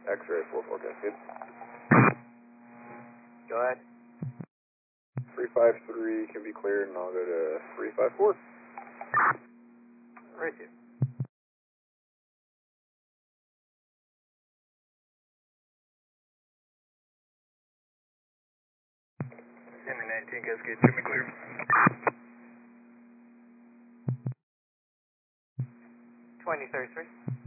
X-ray, full forecast, good. Go ahead. 353 can be cleared, and I'll go to 354. Right here. ME19, Cascade, Jimmy clear. 2033.